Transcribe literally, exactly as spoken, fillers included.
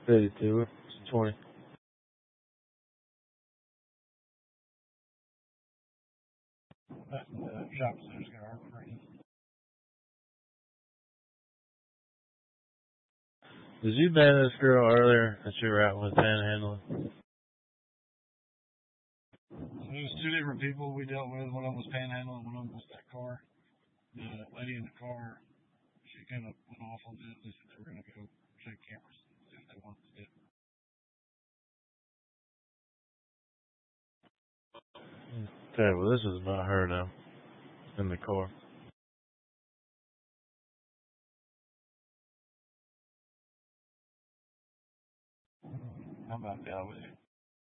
fifty-two, twenty. But the shop center's got our free. Did you ban this girl earlier that you were out with panhandling? So it was two different people we dealt with. One of them was panhandling, one of them was that car. The lady in the car, she kind of went off on this. They said they were going to go check cameras if they wanted to do it. Okay, well this is not her now. In the car. How about that with you?